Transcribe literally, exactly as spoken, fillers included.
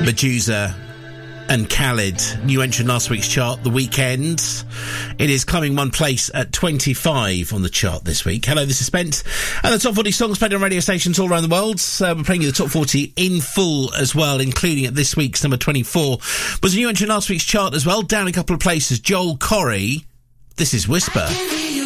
Medusa and Khalid, new entrant last week's chart, The Weeknd. It is climbing one place at twenty-five on the chart this week. Hello, this is Spence. And the top forty songs played on radio stations all around the world. So we're playing you the top forty in full as well, including at this week's number twenty-four. Was a new entrant last week's chart as well, down a couple of places. Joel Corry, This Is Whisper.